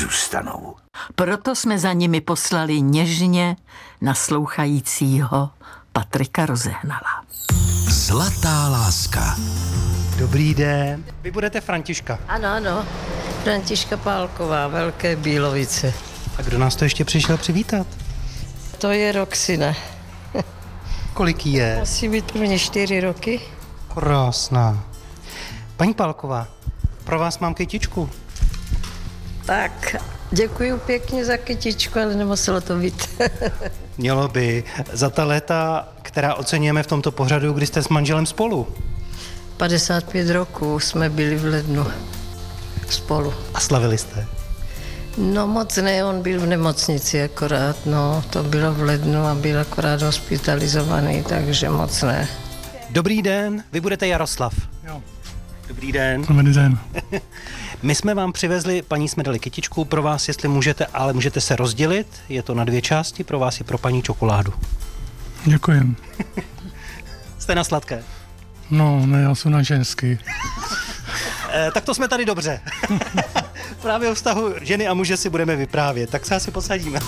nezůstanou. Proto jsme za nimi poslali něžně naslouchajícího Patrika Rozehnala. Zlatá láska. Dobrý den. Vy budete Františka. Ano. Františka Pálková, Velké Bílovice. A kdo nás to ještě přišel přivítat? To je Roxina. Kolik jí je? Musí být prvně 4 roky. Krásná. Paní Pálková, pro vás mám kytičku. Tak, děkuji pěkně za kytičku, ale nemuselo to být. Mělo by. Za ta léta, která oceňujeme v tomto pořadu, kdy jste s manželem spolu. 55 roků jsme byli v lednu spolu. A slavili jste? No moc ne, on byl v nemocnici akorát, to bylo v lednu a byl akorát hospitalizovaný, takže moc ne. Dobrý den, vy budete Jaroslav. Jo. Dobrý den. Dobrý den. My jsme vám přivezli, paní jsme dali kytičku pro vás, jestli můžete, ale můžete se rozdělit, je to na 2 části, pro vás je pro paní čokoládu. Děkujem. Jste na sladké? No, ne, já jsem na ženský. Tak to jsme tady dobře. Právě o vztahu ženy a muže si budeme vyprávět, tak se asi posadíme.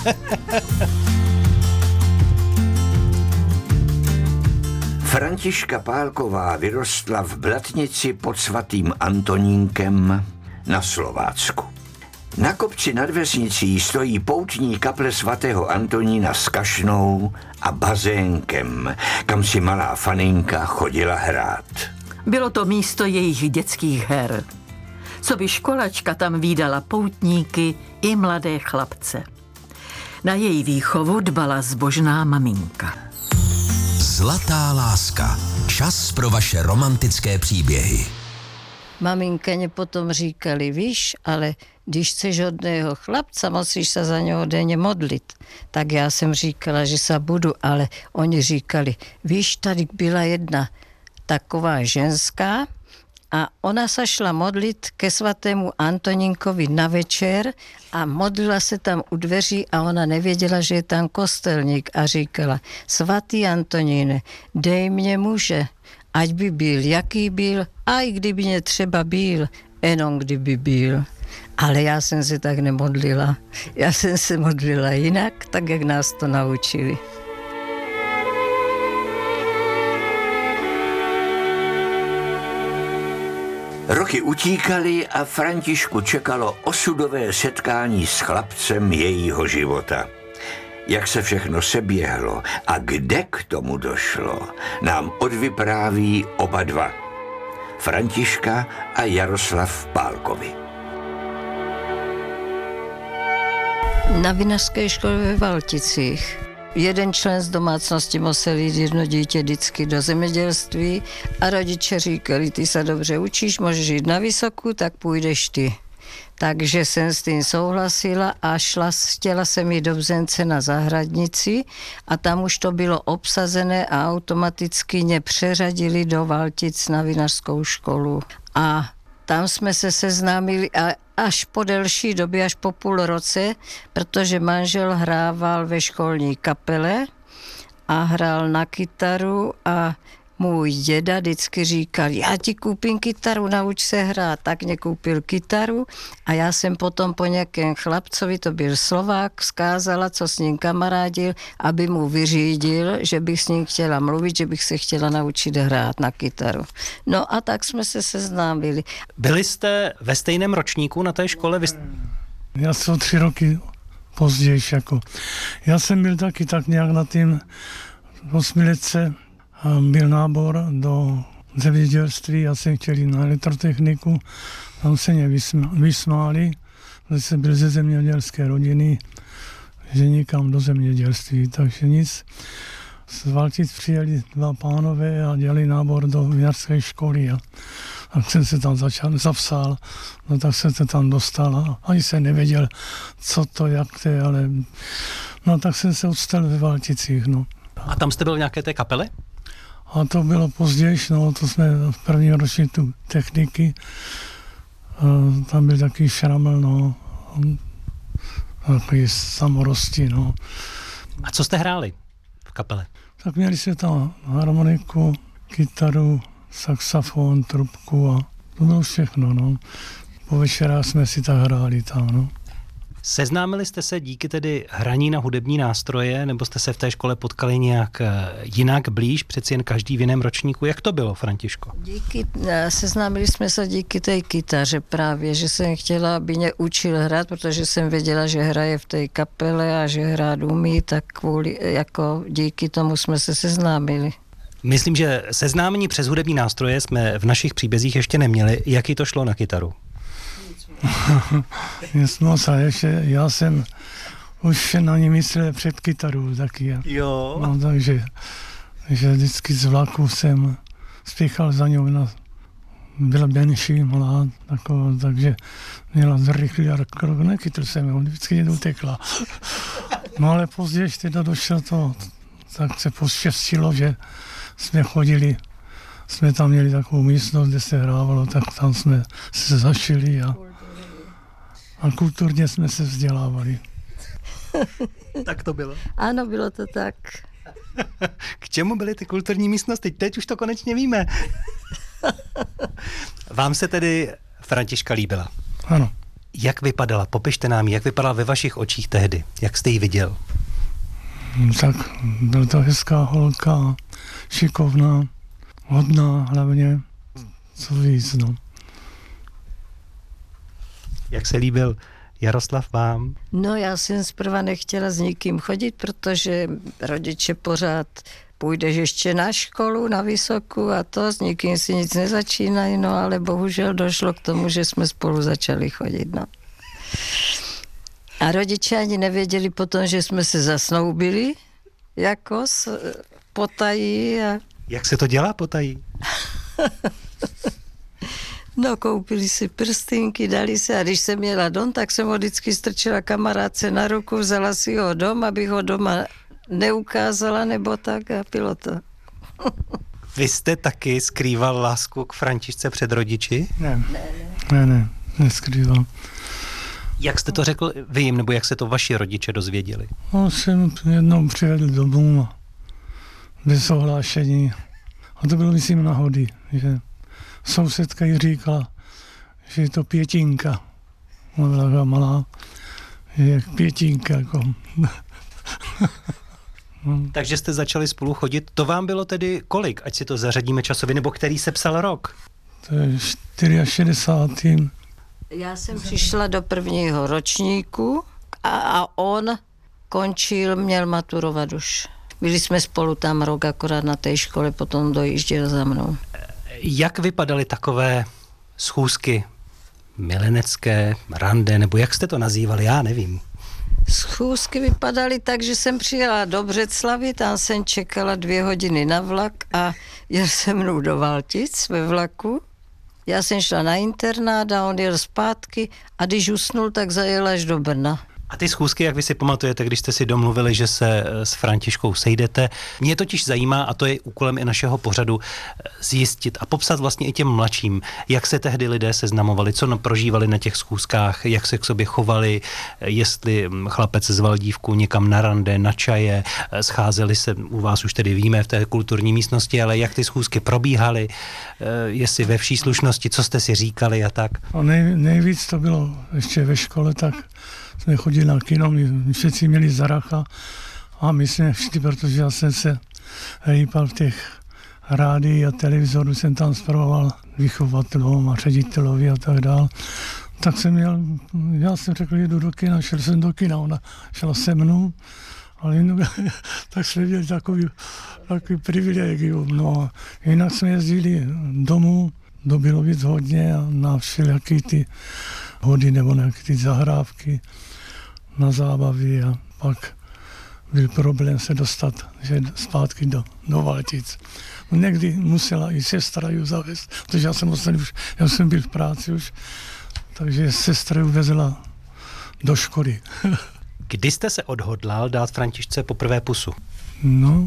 Františka Pálková vyrostla v Blatnici pod svatým Antonínkem na Slovácku. Na kopci nad vesnicí stojí poutní kaple svatého Antonína s kašnou a bazénkem, kam si malá faninka chodila hrát. Bylo to místo jejich dětských her. Coby školačka tam vídala poutníky i mladé chlapce. Na její výchovu dbala zbožná maminka. Zlatá láska. Čas pro vaše romantické příběhy. Maminkaně potom říkali, víš, ale když chceš hodného chlapca, musíš se za něho denně modlit. Tak já jsem říkala, že se budu, ale oni říkali, víš, tady byla jedna taková ženská a ona se šla modlit ke svatému Antonínkovi na večer a modlila se tam u dveří a ona nevěděla, že je tam kostelník a říkala, svatý Antoníne, dej mě muže, ať by byl, jaký byl, a i kdyby mě třeba byl, jenom kdyby byl. Ale já jsem se tak nemodlila. Já jsem se modlila jinak, tak jak nás to naučili. Roky utíkaly a Františku čekalo osudové setkání s chlapcem jejího života. Jak se všechno seběhlo a kde k tomu došlo, nám odvypráví oba dva. Františka a Jaroslav Pálkovi. Na vinařské škole ve Valticích. Jeden člen z domácnosti musel jít jedno dítě vždycky do zemědělství a rodiče říkali, ty se dobře učíš, můžeš jít na vysokou, tak půjdeš ty. Takže jsem s tím souhlasila a chtěla jsem jít do Bzence na zahradnici a tam už to bylo obsazené a automaticky mě přeřadili do Valtic na vinařskou školu. A tam jsme se seznámili a až po delší době, až po půl roce, protože manžel hrával ve školní kapele a hrál na kytaru a můj děda vždycky říkal, já ti koupím kytaru, nauč se hrát. Tak mě koupil kytaru a já jsem potom po nějakém chlapcovi, to byl Slovák, vzkázala, co s ním kamarádil, aby mu vyřídil, že bych s ním chtěla mluvit, že bych se chtěla naučit hrát na kytaru. No a tak jsme se seznámili. Byli jste ve stejném ročníku na té škole? Já jsem 3 roky později. Já jsem byl taky tak nějak na tým 8letce. Byl nábor do zemědělství, já jsem chtěl jít na elektrotechniku, tam se mě vysmáli, že jsem byl ze zemědělské rodiny, že nikam do zemědělství, takže nic. Z Valtic přijeli 2 pánové a dělali nábor do vinařské školy a tak jsem se tam zapsal, no tak jsem se tam dostal a ani jsem nevěděl, co to, jak to je, ale no tak jsem se odstal ve Valticích, no. A tam jste byl v nějaké té kapele? A to bylo později, no, to jsme v prvním ročníku techniky, tam byl takový šraml, no, takový samorosti, no. A co jste hráli v kapele? Tak měli jsme tam harmoniku, kytaru, saxofon, trubku a to bylo všechno, no. Po večerách jsme si tak hráli tam, no. Seznámili jste se díky tedy hraní na hudební nástroje, nebo jste se v té škole potkali nějak jinak blíž, přeci jen každý v jiném ročníku? Jak to bylo, Františko? Seznámili jsme se díky té kytaře právě, že jsem chtěla, aby mě učil hrát, protože jsem věděla, že hraje v té kapele a že hrát umí, tak díky tomu jsme se seznámili. Myslím, že seznámení přes hudební nástroje jsme v našich příbězích ještě neměli. Jaký to šlo na kytaru? Já jsem už na ní myslel před kytarou taky. Jo. No, takže vždycky z vlaku jsem spěchal za ňou, byla menší, malá, takže měla zrychlý krok, nechytl jsem ho, vždycky někdo utekla. No ale později, když teda došlo to, tak se poštěstilo, že jsme tam měli takovou místnost, kde se hrávalo, tak tam jsme se zašili a kulturně jsme se vzdělávali. Tak to bylo. Ano, bylo to tak. K čemu byly ty kulturní místnosti? Teď už to konečně víme. Vám se tedy Františka líbila? Ano. Jak vypadala? Popište nám, jak vypadala ve vašich očích tehdy? Jak jste ji viděl? Tak byla to hezká holka, šikovná, hodná hlavně, co víc, no. Jak se líbil Jaroslav vám? No já jsem zprva nechtěla s nikým chodit, protože rodiče pořád půjdeš ještě na školu, na vysokou a to, s nikým si nic nezačínají, no ale bohužel došlo k tomu, že jsme spolu začali chodit, no. A rodiče ani nevěděli potom, že jsme se zasnoubili, jako potají a... Jak se to dělá potají? No, koupili si prstínky, dali se a když jsem měla dom, tak jsem ho vždycky strčila kamarádce na ruku, vzala si ho dom, abych ho doma neukázala nebo tak a bylo to. Vy jste taky skrýval lásku k Františce před rodiči? Ne, neskrýval. Jak jste to řekl vy jim, nebo jak se to vaši rodiče dozvěděli? No, jsem jednou přivedl domů bez ohlášení. A to bylo, myslím, náhody, že sousedka jí říkala, že je to Pětinka. Ona byla taková malá, jak Pětinka. Jako. Takže jste začali spolu chodit. To vám bylo tedy kolik, ať si to zařadíme časově, nebo který se psal rok? To je 64. Já jsem přišla do prvního ročníku a on měl maturovat už. Byli jsme spolu tam rok akorát na té škole, potom dojížděl za mnou. Jak vypadaly takové schůzky milenecké, rande, nebo jak jste to nazývali, já nevím. Schůzky vypadaly tak, že jsem přijela do Břeclavi, tam jsem čekala 2 hodiny na vlak a jel se mnou do Valtic ve vlaku. Já jsem šla na internát a on jel zpátky a když usnul, tak zajel až do Brna. A ty schůzky, jak vy si pamatujete, když jste si domluvili, že se s Františkou sejdete, mě totiž zajímá, a to je úkolem i našeho pořadu, zjistit a popsat vlastně i těm mladším, jak se tehdy lidé seznamovali, co prožívali na těch schůzkách, jak se k sobě chovali, jestli chlapec zval dívku někam na rande, na čaje, scházeli se, u vás už tedy víme, v té kulturní místnosti, ale jak ty schůzky probíhaly, jestli ve vší slušnosti, co jste si říkali a tak. A nejvíc to bylo ještě ve škole, tak jsme chodili na kino, my všichni měli Zaracha a my jsme šli, protože já jsem se hýpal v těch rádií a televizoru, jsem tam spravoval vychovatelům a ředitelovi a tak dál. Tak já jsem řekl, jedu do kina, šel jsem do kina, ona šla se mnou, ale tak jsme měli takový privilegium. No a jinak jsme jezdili domů do Bílovic hodně a na všelijaký ty hody nebo nějaké ty zahrávky na zábavy a pak byl problém se dostat zpátky do Valtic. Někdy musela i sestra ju zavést, protože já jsem byl v práci už, takže sestra ju vezla do školy. Kdy jste se odhodlal dát Františce poprvé pusu? No.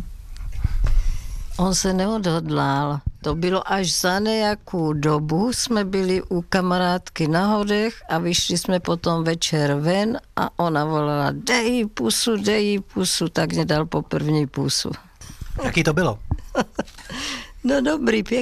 On se neodhodlal. To bylo až za nějakou dobu. Jsme byli u kamarádky na Hodech a vyšli jsme potom večer ven a ona volala, dej jí pusu, tak mě dal po první pusu. Jaký to bylo? No dobrý,